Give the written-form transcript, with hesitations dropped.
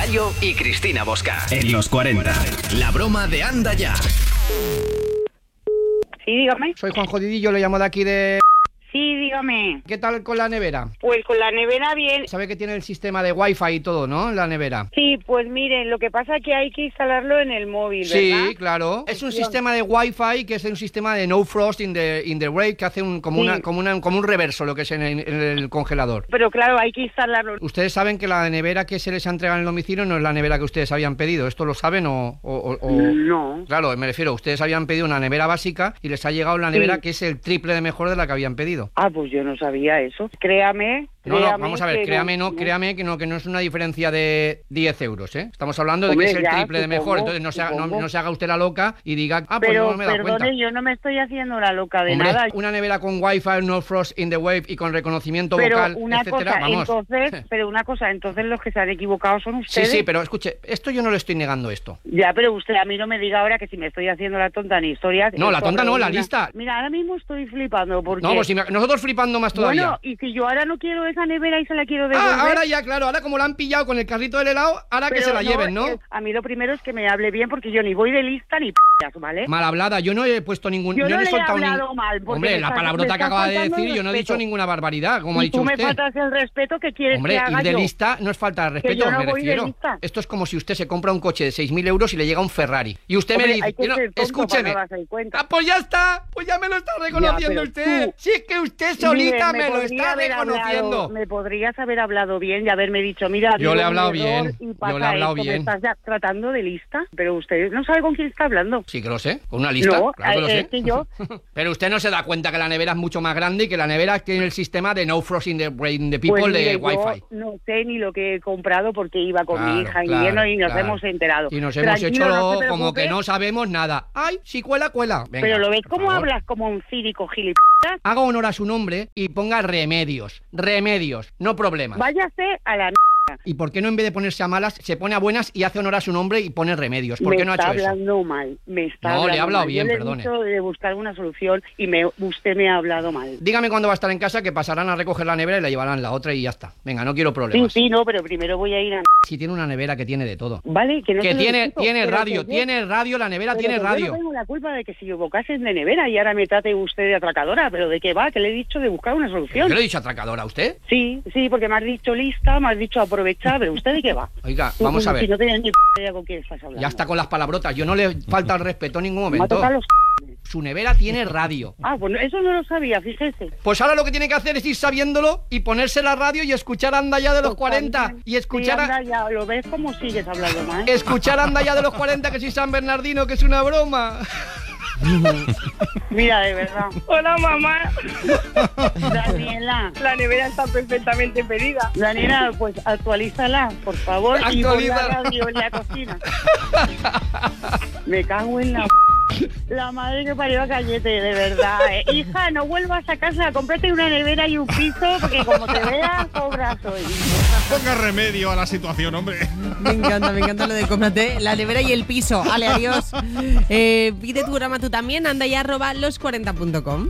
Gallo y Cristina Bosca. En los 40. La broma de Anda Ya. Sí, dígame. Soy Juan Jodidillo, le llamo de aquí de... Sí, dígame. ¿Qué tal con la nevera? Pues con la nevera bien. Sabe que tiene el sistema de Wi-Fi y todo, ¿no? La nevera. Sí, pues miren, lo que pasa es que hay que instalarlo en el móvil, ¿verdad? Sí, claro. Es un sistema de Wi-Fi que es un sistema de no frost in the break que hace como un reverso, lo que es en el congelador. Pero claro, hay que instalarlo. Ustedes saben que la nevera que se les ha entregado en el domicilio no es la nevera que ustedes habían pedido. ¿Esto lo saben o...? No. Claro, me refiero, ustedes habían pedido una nevera básica y les ha llegado la nevera que es el triple de mejor de la que habían pedido. Ah, pues yo no sabía eso. Créame. No, vamos a ver, créame que no es una diferencia de 10 euros, ¿eh? Estamos hablando de que es el triple de mejor, entonces no se haga usted la loca y diga, pues no me da cuenta. Pero yo no me estoy haciendo la loca de nada. Una nevera con Wi-Fi, no frost in the wave y con reconocimiento vocal, etcétera, vamos. Entonces los que se han equivocado son ustedes. Sí, pero escuche, esto yo no le estoy negando esto. Ya, pero usted a mí no me diga ahora que si me estoy haciendo la tonta ni historias. No, la tonta no, la lista. Mira, ahora mismo estoy flipando porque... No, pues nosotros flipando más todavía. Bueno, y si yo ahora no quiero esa nevera y se la quiero devolver... ahora ya, claro, ahora como la han pillado con el carrito del helado, ahora pero que se la lleven, ¿no? A mí lo primero es que me hable bien porque yo ni voy de lista ni ¿vale? Mal hablada, yo no he puesto ningún... Yo no he soltado mal. Hombre, la palabrota que acaba de decir, yo no he dicho ninguna barbaridad, como ha dicho usted. Tú me faltas el respeto que quieres que haga yo. Hombre, ir de lista no es falta de respeto, yo no me voy refiero. de lista. Esto es como si usted se compra un coche de 6.000 euros y le llega un Ferrari. Y usted me dice, escúcheme. Pues ya está, pues ya me lo está reconociendo usted. Si es que usted solita me lo está reconociendo. Me podrías haber hablado bien y haberme dicho, mira... Yo le he hablado bien, ¿Me estás ya tratando de lista? Pero usted no sabe con quién está hablando. Sí que lo sé, con una lista, no, claro que lo sé. Que yo... Pero usted no se da cuenta que la nevera es mucho más grande y que la nevera tiene el sistema de no frost in the people pues de Wi-Fi. No sé ni lo que he comprado porque iba con mi hija y nos hemos enterado. Y nos hemos hecho como que no sabemos nada. ¡Ay, si cuela! Venga, pero lo ves cómo hablas como un cínico gilipollas. Haga honor a su nombre y ponga remedios, no problemas. Váyase a la ¿Y por qué no en vez de ponerse a malas se pone a buenas y hace honor a su nombre y pone remedios? ¿Por qué no ha hecho eso? Me está hablando mal. No, le he hablado bien, perdone. Yo le he dicho de buscar una solución y usted me ha hablado mal. Dígame cuándo va a estar en casa que pasarán a recoger la nevera y la llevarán la otra y ya está. Venga, no quiero problemas. Sí, no, pero primero voy a ir a... Si tiene una nevera que tiene de todo. Vale, que no que tiene radio, la nevera tiene radio. Yo no tengo la culpa de que se equivocasen de nevera y ahora me trate usted de atracadora, pero ¿de qué va? Que le he dicho de buscar una solución. ¿Yo le he dicho atracadora a usted? Sí, porque me has dicho lista, me has dicho aprovechar, pero ¿usted de qué va? Oiga, vamos a ver. Si no tenía ni idea con quién estás hablando. Ya está con las palabrotas, yo no le falta el respeto en ningún momento. Su nevera tiene radio. Ah, pues eso no lo sabía, fíjese. Pues ahora lo que tiene que hacer es ir sabiéndolo y ponerse la radio y escuchar Anda Ya de los 40. Y escuchar... Sí, Anda Ya, ¿lo ves cómo sigues hablando mal? Escuchar Anda Ya de los 40, que soy San Bernardino, que es una broma. Mira, de verdad. Hola, mamá. Daniela. La nevera está perfectamente pedida. Daniela, pues actualízala, por favor. Y pon la radio en la cocina. Me cago en la madre que parió a Cayete, de verdad. Hija, no vuelvas a casa, cómprate una nevera y un piso, porque como te veas, cobras hoy. Ponga remedio a la situación, hombre. Me encanta lo de cómprate la nevera y el piso. Ale, adiós. Pide tu programa tú también, anda ya @los40.com.